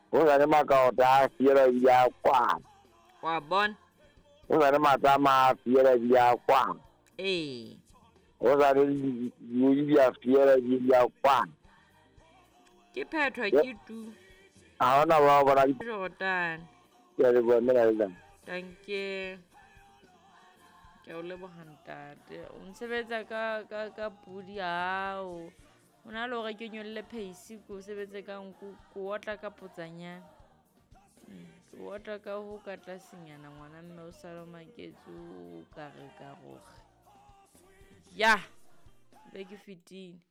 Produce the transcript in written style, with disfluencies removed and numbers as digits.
Go na le makauta fiela dia kwa. Wa bona? Go na le matama fiela dia kwa. Go na le dia fiela dia kwa. Ke phethwa ke tu. A hona ba bona Jordan. ke re bona la. Danke. Ke o leboga ntate. O nsebetsa ka pudi hao. O na le hore ke nyolle pace ko sebetse ka nku ko otla ka potsanyana. Ke otla ka ho ka tlasenyana ngwana mme o sa lo maketse o ka re ka roge. Ya. Be ke fitile.